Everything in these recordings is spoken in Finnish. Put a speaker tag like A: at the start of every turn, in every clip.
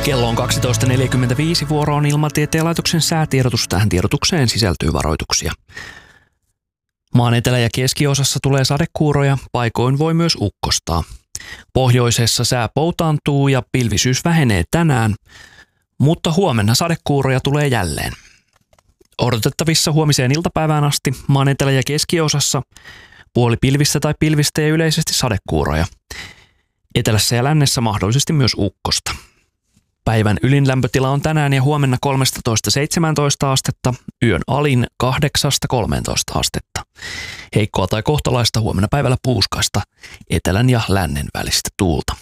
A: Kello on 12.45, vuoro on Ilmatieteen laitoksen säätiedotus. Tähän tiedotukseen sisältyy varoituksia. Maan etelä- ja keskiosassa tulee sadekuuroja, paikoin voi myös ukkostaa. Pohjoisessa sää poutaantuu ja pilvisyys vähenee tänään, mutta huomenna sadekuuroja tulee jälleen. Odotettavissa huomiseen iltapäivään asti maan etelä- ja keskiosassa puolipilvistä tai pilvistä ja yleisesti sadekuuroja. Etelässä ja lännessä mahdollisesti myös ukkosta. Päivän ylin lämpötila on tänään ja huomenna 13–17 astetta, yön alin 8–13 astetta. Heikkoa tai kohtalaista huomenna päivällä puuskaista, etelän ja lännen välistä tuulta.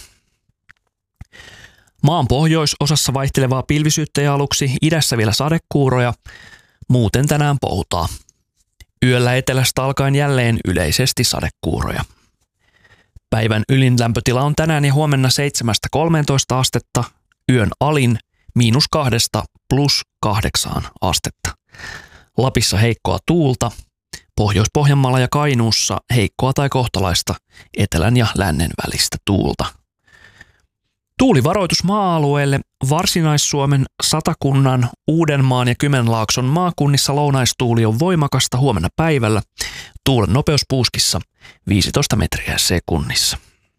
A: Maan pohjoisosassa vaihtelevaa pilvisyyttä ja aluksi idässä vielä sadekuuroja, muuten tänään poutaa. Yöllä etelästä alkaen jälleen yleisesti sadekuuroja. Päivän ylin lämpötila on tänään ja huomenna 7–13 astetta, yön alin -2 +8 astetta. Lapissa heikkoa tuulta, Pohjois-Pohjanmaalla ja Kainuussa heikkoa tai kohtalaista etelän ja lännen välistä tuulta. Tuulivaroitus maa-alueelle Varsinais-Suomen, Satakunnan, Uudenmaan ja Kymenlaakson maakunnissa lounaistuuli on voimakasta huomenna päivällä. Tuulen nopeus puuskissa 15 metriä sekunnissa.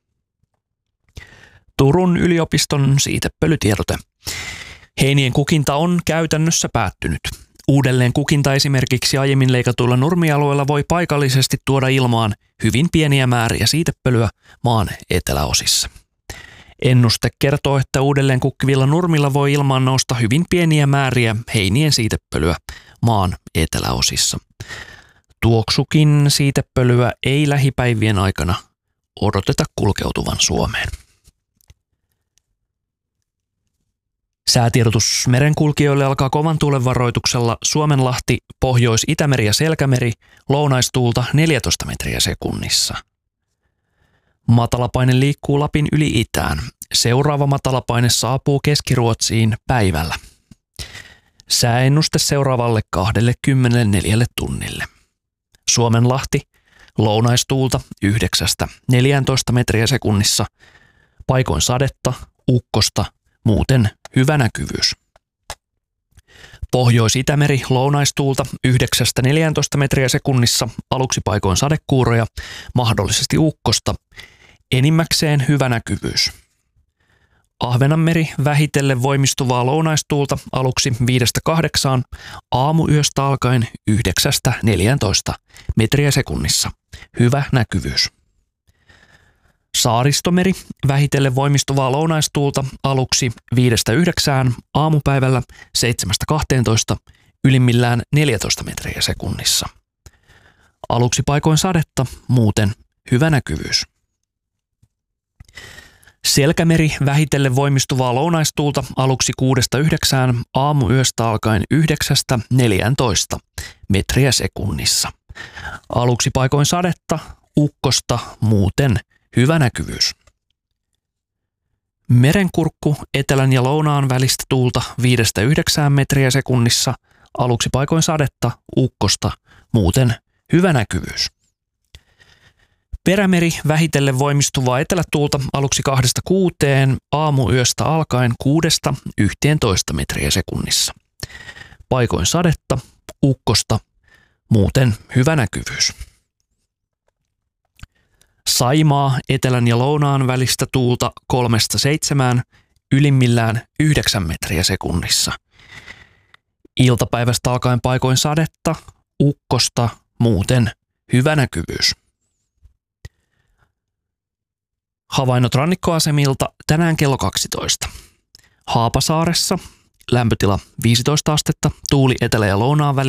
A: Turun yliopiston siitepölytiedote. Heinien kukinta on käytännössä päättynyt. Uudelleen kukinta esimerkiksi aiemmin leikatuilla nurmialueilla voi paikallisesti tuoda ilmaan hyvin pieniä määriä siitepölyä maan eteläosissa. Ennuste kertoo, että uudelleen kukkivilla nurmilla voi ilmaan nousta hyvin pieniä määriä heinien siitepölyä maan eteläosissa. Tuoksukin siitepölyä ei lähipäivien aikana odoteta kulkeutuvan Suomeen. Säätiedotus merenkulkijoille alkaa kovan tuulen varoituksella Suomenlahti, Pohjois-Itämeri ja Selkämeri, lounaistuulta 14 metriä sekunnissa. Matalapaine liikkuu Lapin yli itään. Seuraava matalapaine saapuu Keski-Ruotsiin päivällä. Sääennuste seuraavalle 24 tunnille. Suomenlahti, lounaistuulta 9–14 metriä sekunnissa, paikoin sadetta, ukkosta, muuten hyvä näkyvyys. Pohjois-Itämeri, lounaistuulta 9–14 metriä sekunnissa, aluksi paikoin sadekuuroja, mahdollisesti ukkosta, enimmäkseen hyvä näkyvyys. Ahvenanmeri, vähitellen voimistuvaa lounaistuulta, aluksi 5–8, aamuyöstä alkaen 9–14 metriä sekunnissa, hyvä näkyvyys. Saaristomeri, vähitellen voimistuvaa lounaistuulta, aluksi 5–9, aamupäivällä 7–12, ylimmillään 14 metriä sekunnissa. Aluksi paikoin sadetta, muuten hyvä näkyvyys. Selkämeri, vähitellen voimistuvaa lounaistuulta, aluksi 6–9, aamuyöstä alkaen 9–14 metriä sekunnissa. Aluksi paikoin sadetta, ukkosta, muuten hyvä näkyvyys. Merenkurkku, etelän ja lounaan välistä tuulta 5–9 metriä sekunnissa, aluksi paikoin sadetta, ukkosta, muuten hyvä näkyvyys. Perämeri, vähitellen voimistuvaa etelätuulta, aluksi 2–6, aamuyöstä alkaen 6–11 metriä sekunnissa. Paikoin sadetta, ukkosta, muuten hyvä näkyvyys. Saimaa, etelän ja lounaan välistä tuulta 3–7, ylimmillään 9 metriä sekunnissa. Iltapäivästä alkaen paikoin sadetta, ukkosta, muuten hyvä näkyvyys. Havainnot rannikkoasemilta tänään kello 12. Haapasaaressa lämpötila 15 astetta, tuuli etelä- ja lounaan välillä.